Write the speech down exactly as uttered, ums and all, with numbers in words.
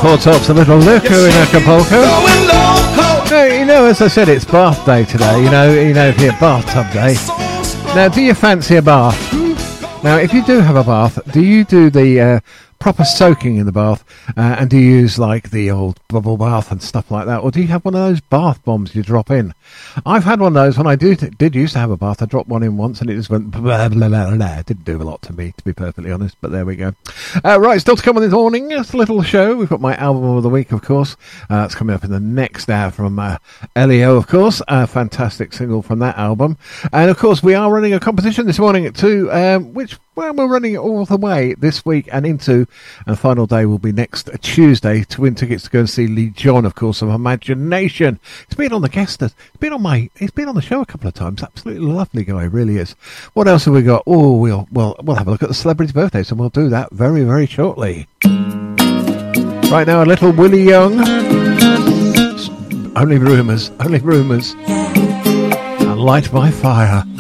Four Tops, a little Luca in Acapulco. Hey, you know, as I said, it's bath day today. You know, you know, here bathtub day. Now, do you fancy a bath? Now, if you do have a bath, do you do the uh, proper soaking in the bath, uh, and do you use like the old bubble bath and stuff like that, or do you have one of those bath bombs you drop in? I've had one of those when I do, did used to have a bath. I dropped one in once and it just went blah, blah, blah, blah. It didn't do a lot to me, to be perfectly honest, but there we go. Uh, right, still to come on this morning, it's a little show. We've got my album of the week, of course. Uh, it's coming up in the next hour from uh, Elio, of course. A fantastic single from that album. And of course, we are running a competition this morning at two, um, which, well, we're running it all the way this week and into, and the final day will be next Tuesday to win tickets to go and see Lee John, of course, of Imagination. He's been on the guest, he's been on my, he's been on the show a couple of times. Absolutely lovely guy, really is. What else have we got? Oh, we'll, well, we'll have a look at the celebrity birthdays, and we'll do that very, very shortly. Right now, a little Willie Young. Only rumours, only rumours. And Light My Fire.